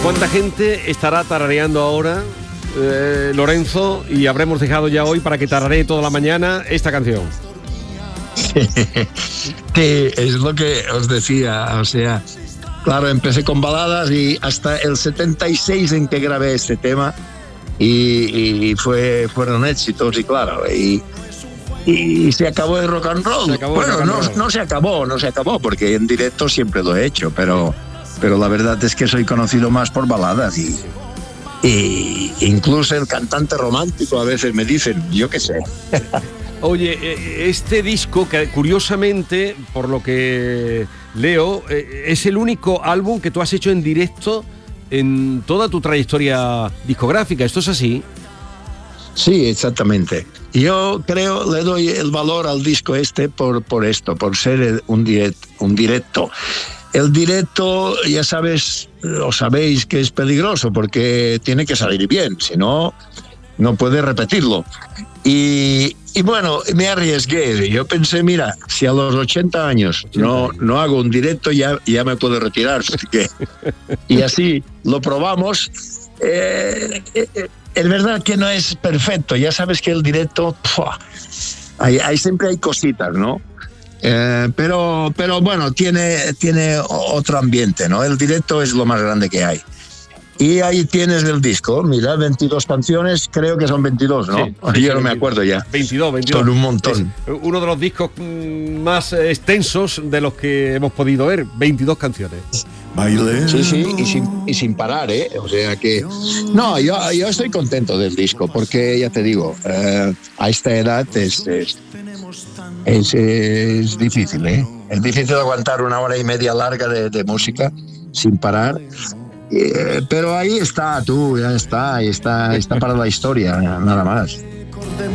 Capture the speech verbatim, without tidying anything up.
¿Cuánta gente estará tarareando ahora, eh, Lorenzo, y habremos dejado ya hoy para que tararee toda la mañana esta canción? Sí, es lo que os decía, o sea, claro, empecé con baladas y hasta el setenta y seis en que grabé este tema y, y fue, fueron éxitos y claro, y, y se acabó el rock and roll. Bueno, rock and roll. No, no se acabó, no se acabó, porque en directo siempre lo he hecho, pero, pero la verdad es que soy conocido más por baladas y, y incluso el cantante romántico a veces me dicen, yo qué sé. Oye, este disco, que curiosamente, por lo que leo, es el único álbum que tú has hecho en directo en toda tu trayectoria discográfica. ¿Esto es así? Sí, exactamente. Yo creo, le doy el valor al disco este por, por esto, por ser un, direct, un directo. El directo, ya sabes, o sabéis que es peligroso porque tiene que salir bien, si no, no puedes repetirlo. Y, y bueno, me arriesgué. Yo pensé, mira, si a los ochenta años no, no hago un directo, ya, ya me puedo retirar. Porque... Y así lo probamos. Eh, eh, es verdad que no es perfecto. Ya sabes que el directo, ¡pua! Hay, hay, siempre hay cositas, ¿no? Eh, pero, pero bueno, tiene, tiene otro ambiente, ¿no? El directo es lo más grande que hay. Y ahí tienes el disco, mira, veintidós canciones, creo que son veintidós, ¿no? Sí, sí, Yo no me acuerdo ya. veintidós, veintidós. Son un montón. Es uno de los discos más extensos de los que hemos podido ver, veintidós canciones. Sí, sí, y sin, y sin parar, ¿eh? O sea que... No, yo, yo estoy contento del disco, porque ya te digo, eh, a esta edad es, es, es, es difícil, ¿eh? Es difícil aguantar una hora y media larga de, de música sin parar. Eh, pero ahí está, tú, ya está, ahí está, está para la historia, nada más.